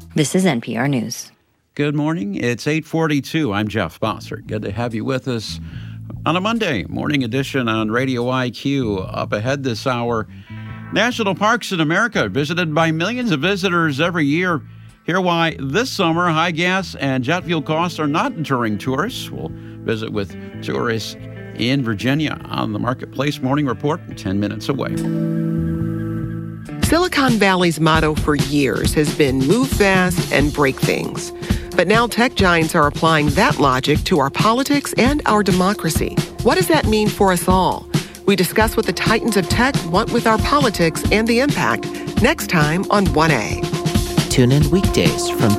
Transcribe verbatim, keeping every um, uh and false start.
This is N P R News. Good morning. It's eight forty-two. I'm Jeff Bossert. Good to have you with us on a Monday morning edition on Radio I Q. Up ahead this hour, national parks in America visited by millions of visitors every year. Hear why this summer high gas and jet fuel costs are not deterring tourists. We'll visit with tourists in Virginia on the Marketplace Morning Report, ten minutes away. Silicon Valley's motto for years has been move fast and break things. But now tech giants are applying that logic to our politics and our democracy. What does that mean for us all? We discuss what the titans of tech want with our politics and the impact next time on one A. Tune in weekdays from